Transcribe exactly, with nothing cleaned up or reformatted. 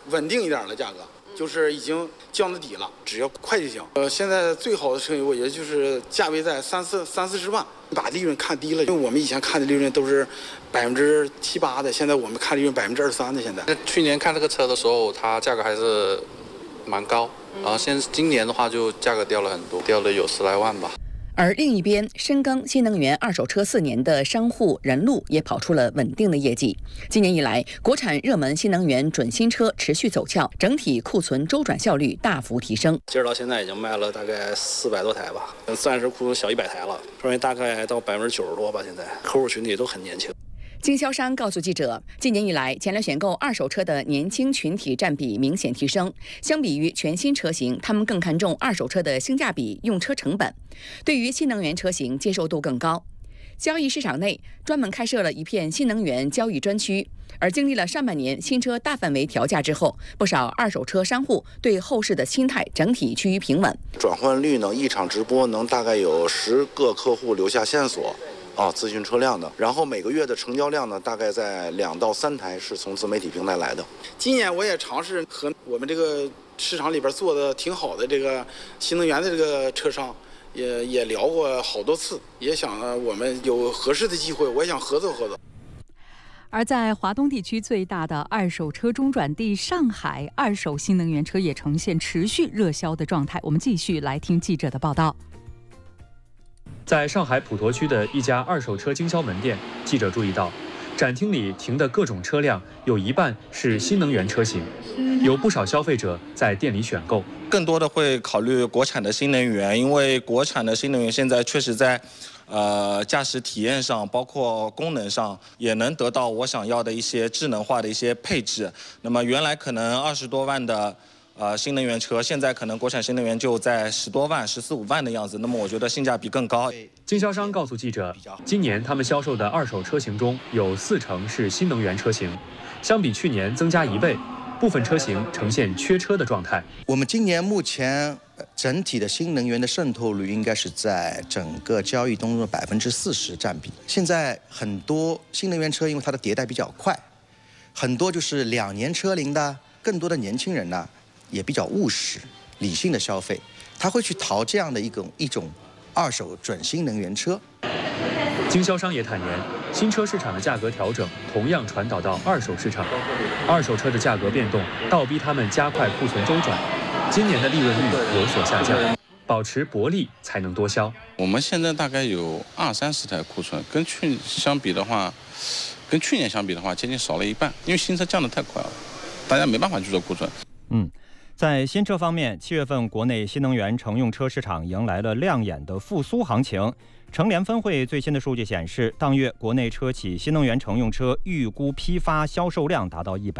稳定一点的价格。就是已经降到底了，只要快就行。呃，现在最好的车我也就是价位在三四三四十万，把利润看低了，因为我们以前看的利润都是百分之七八的，现在我们看利润百分之二三的。现在， 去年看这个车的时候，它价格还是蛮高，然后现今年的话就价格掉了很多，掉了有十来万吧。 而另一边，深耕新能源二手车四年的商户任路也跑出了稳定的业绩。今年以来，国产热门新能源准新车持续走俏，整体库存周转效率大幅提升。 今儿到现在已经卖了大概四百多台吧，暂时库存小一百台了，说明大概到百分之九十多吧。现在客户群体都很年轻。 经销商告诉记者，今年以来，前来选购二手车的年轻群体占比明显提升。相比于全新车型，他们更看重二手车的性价比、用车成本，对于新能源车型接受度更高。交易市场内专门开设了一片新能源交易专区，而经历了上半年新车大范围调价之后，不少二手车商户对后市的心态整体趋于平稳。 转换率呢，一场直播能大概有十个客户留下线索。啊，咨询车辆的，然后每个月的成交量呢，大概在两到三台是从自媒体平台来的。 今年我也尝试和我们这个市场里边做的挺好的这个新能源的这个车商，也也聊过好多次，也想我们有合适的机会，我也想合作合作。 而在华东地区最大的二手车中转地上海，二手新能源车也呈现持续热销的状态。我们继续来听记者的报道。 在上海普陀区的一家二手车经销门店，记者注意到，展厅里停的各种车辆有一半是新能源车型，有不少消费者在店里选购。 更多的会考虑国产的新能源，因为国产的新能源现在确实在，呃，驾驶体验上，包括功能上，也能得到我想要的一些智能化的一些配置。那么原来可能二十多万的。呃，新能源车现在可能国产新能源就在十多万、十四五万的样子，那么我觉得性价比更高。 经销商告诉记者，今年他们销售的二手车型中有四成是新能源车型，相比去年增加一倍，部分车型呈现缺车的状态。 我们今年目前整体的新能源的渗透率应该是在整个交易当中的百分之四十占比。现在很多新能源车因为它的迭代比较快，很多就是两年车龄的，更多的年轻人呢。也比较务实、理性的消费，他会去淘这样的一种一种二手准新能源车。 经销商也坦言，新车市场的价格调整同样传导到二手市场，二手车的价格变动倒逼他们加快库存周转，今年的利润率有所下降，保持薄利才能多销。 我们现在大概有二三十台库存，跟去相比的话，跟去年相比的话，接近少了一半，因为新车降得太快了，大家没办法去做库存。 嗯。在新车方面，七月份国内新能源乘用车市场迎来了亮眼的复苏行情。乘联分会最新的数据显示，当月国内车企新能源乘用车预估批发销售量达到一百